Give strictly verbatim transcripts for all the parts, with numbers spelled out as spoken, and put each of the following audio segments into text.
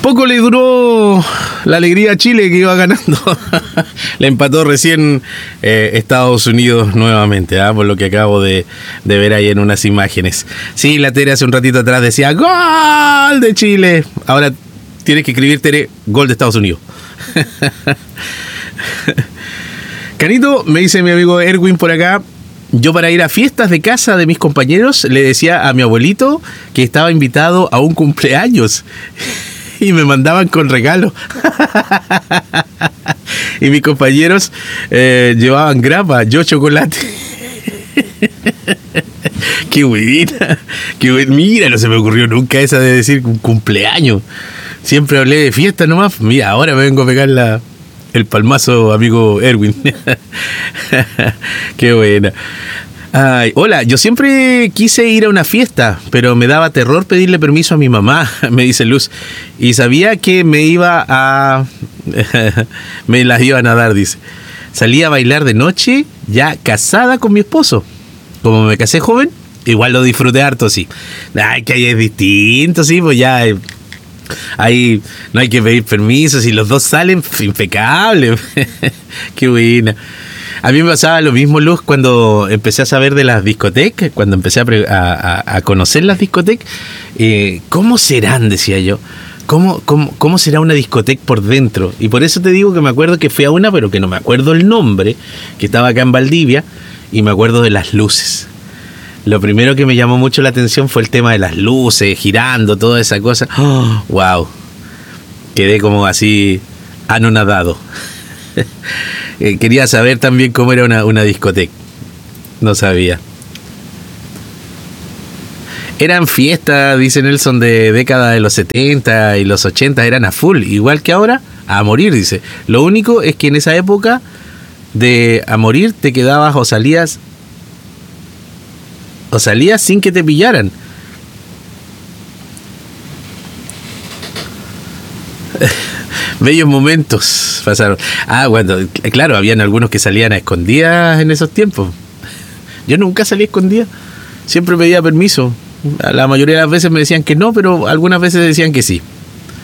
Poco le duró la alegría a Chile, que iba ganando. Le empató recién eh, Estados Unidos nuevamente, ¿eh? Por lo que acabo de, de ver ahí en unas imágenes. Sí, la Tere hace un ratito atrás decía ¡gol de Chile! Ahora tienes que escribir, Tere, gol de Estados Unidos. Canito, me dice mi amigo Erwin por acá, yo para ir a fiestas de casa de mis compañeros le decía a mi abuelito que estaba invitado a un cumpleaños y me mandaban con regalo. Y mis compañeros eh, llevaban grapa, yo chocolate. Qué buena, qué buena. Mira, no se me ocurrió nunca esa de decir un cumpleaños. Siempre hablé de fiesta nomás. Mira, ahora me vengo a pegar la, el palmazo, amigo Erwin. Qué buena. Ay, hola, yo siempre quise ir a una fiesta, pero me daba terror pedirle permiso a mi mamá, me dice Luz. Y sabía que me iba a... me las iban a dar, dice. Salí a bailar de noche, ya casada con mi esposo. Como me casé joven, igual lo disfruté harto, sí. Ay, que ahí es distinto, sí, pues ya... Ahí no hay que pedir permiso, si los dos salen, impecable. Qué buena. A mí me pasaba lo mismo, Luz, cuando empecé a saber de las discotecas, cuando empecé a, a, a conocer las discotecas. Eh, ¿Cómo serán? Decía yo. ¿Cómo, cómo, ¿Cómo será una discoteca por dentro? Y por eso te digo que me acuerdo que fui a una, pero que no me acuerdo el nombre, que estaba acá en Valdivia, y me acuerdo de las luces. Lo primero que me llamó mucho la atención fue el tema de las luces, girando, toda esa cosa. ¡Oh, wow! Quedé como así anonadado. eh, quería saber también cómo era una, una discoteca. No sabía. Eran fiestas, dice Nelson, de década de los setenta y los ochenta, eran a full, igual que ahora, a morir, dice. Lo único es que en esa época de a morir te quedabas o salías o salías sin que te pillaran. Bellos momentos pasaron. Ah, bueno, claro, habían algunos que salían a escondidas en esos tiempos. Yo nunca salí a escondidas. Siempre pedía permiso. La mayoría de las veces me decían que no, pero algunas veces decían que sí.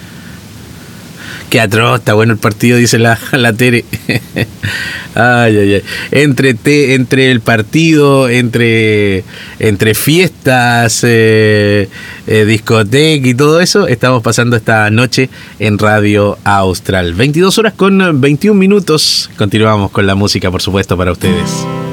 Qué atroz, está bueno el partido, dice la, la Tere. Ay, ay, ay. Entre, te, entre el partido, entre, entre fiestas, eh, eh, discoteca y todo eso, estamos pasando esta noche en Radio Austral. veintidós horas con veintiún minutos. Continuamos con la música, por supuesto, para ustedes.